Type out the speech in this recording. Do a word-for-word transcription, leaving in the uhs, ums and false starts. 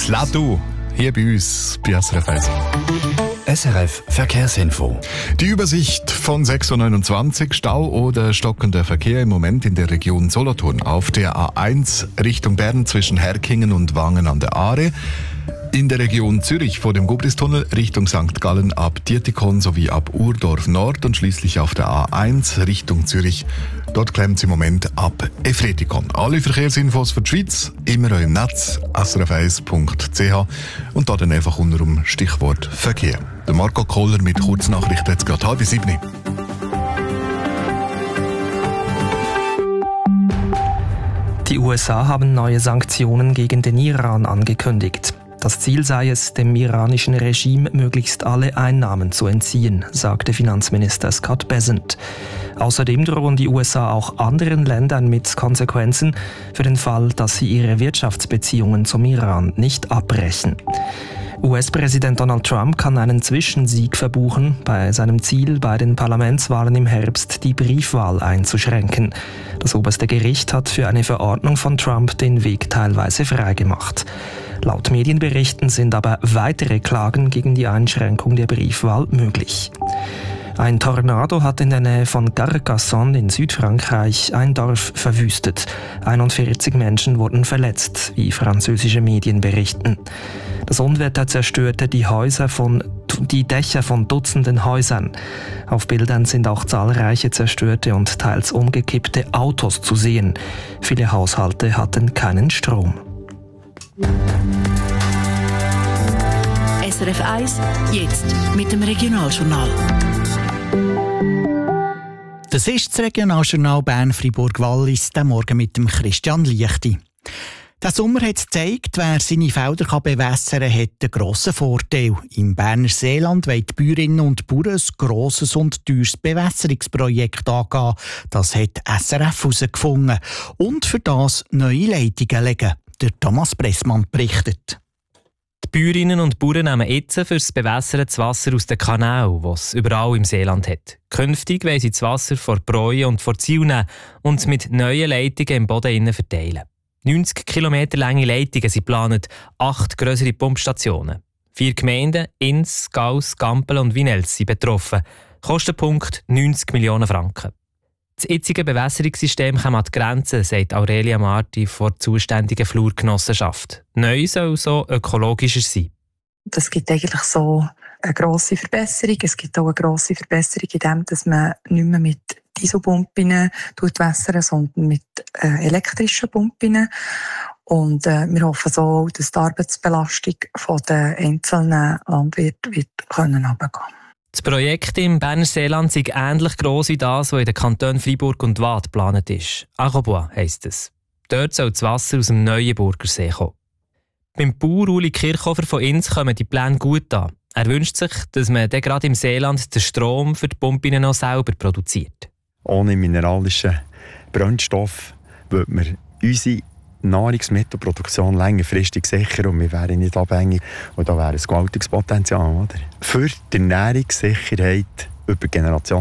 aus Ladau, hier bei uns bei S R F eins. S R F Verkehrsinfo. Die Übersicht von sechs Uhr neunundzwanzig, Stau oder stockender Verkehr im Moment in der Region Solothurn. Auf der A eins Richtung Bern zwischen Herkingen und Wangen an der Aare. In der Region Zürich vor dem Gubristunnel Richtung Sankt Gallen ab Dietikon sowie ab Urdorf Nord und schließlich auf der A eins Richtung Zürich. Dort klemmt es im Moment ab Efretikon. Alle Verkehrsinfos für die Schweiz immer im Netz s r f eins punkt c h und da dann einfach unter dem Stichwort Verkehr. Der Marco Kohler mit Kurznachrichten jetzt gerade halb sieben. Die U S A haben neue Sanktionen gegen den Iran angekündigt. Das Ziel sei es, dem iranischen Regime möglichst alle Einnahmen zu entziehen, sagte Finanzminister Scott Bessent. Außerdem drohen die U S A auch anderen Ländern mit Konsequenzen für den Fall, dass sie ihre Wirtschaftsbeziehungen zum Iran nicht abbrechen. U S-Präsident Donald Trump kann einen Zwischensieg verbuchen bei seinem Ziel, bei den Parlamentswahlen im Herbst die Briefwahl einzuschränken. Das oberste Gericht hat für eine Verordnung von Trump den Weg teilweise freigemacht. Laut Medienberichten sind aber weitere Klagen gegen die Einschränkung der Briefwahl möglich. Ein Tornado hat in der Nähe von Carcassonne in Südfrankreich ein Dorf verwüstet. einundvierzig Menschen wurden verletzt, wie französische Medien berichten. Das Unwetter zerstörte die Häuser von, die Dächer von Dutzenden Häusern. Auf Bildern sind auch zahlreiche zerstörte und teils umgekippte Autos zu sehen. Viele Haushalte hatten keinen Strom. S R F eins, jetzt mit dem Regionaljournal. Das ist das Regionaljournal Bern-Fribourg-Wallis, der Morgen mit dem Christian Liechti. Der Sommer hat gezeigt, wer seine Felder bewässern kann, hat einen grossen Vorteil. Im Berner Seeland wollen die Bäuerinnen und Bauern ein grosses und teures Bewässerungsprojekt angehen. Das hat S R F herausgefunden. Und für das neue Leitungen legen. Der Thomas Pressmann berichtet. Die Bäuerinnen und Bauern nehmen jetzt für das Bewässern das Wasser aus den Kanälen, das es überall im Seeland hat. Künftig wollen sie das Wasser vor Bräuen und vor Ziel nehmen und es mit neuen Leitungen im Boden innen verteilen. neunzig Kilometer lange Leitungen sind geplant, acht grössere Pumpstationen. Vier Gemeinden, Ins, Gauss, Gampel und Winels, sind betroffen. Kostenpunkt neunzig Millionen Franken. Das jetzige Bewässerungssystem kommt an die Grenzen, sagt Aurelia Marti von der zuständigen Flurgenossenschaft. Neu soll so ökologischer sein. Es gibt eigentlich so eine grosse Verbesserung. Es gibt auch eine grosse Verbesserung in dem, dass man nicht mehr mit Dieselpumpen wässern, sondern mit äh, elektrischen Pumpen. Und äh, wir hoffen so, dass die Arbeitsbelastung der einzelnen Landwirte wird können runtergehen. Das Projekt im Berner Seeland ist ähnlich gross wie das, was in den Kantonen Freiburg und Waadt geplant ist. Arobois heisst es. Dort soll das Wasser aus dem Neuenburger See kommen. Beim Bauer Uli Kirchhofer von Ins kommen die Pläne gut an. Er wünscht sich, dass man dann gerade im Seeland den Strom für die Pumpen noch selber produziert. Ohne mineralischen Brennstoff würde man unsere Nahrungsmittelproduktion längerfristig sichern und wir wären nicht abhängig. Und da wäre ein gewaltiges Potenzial, oder? Für die Ernährungssicherheit über Generationen.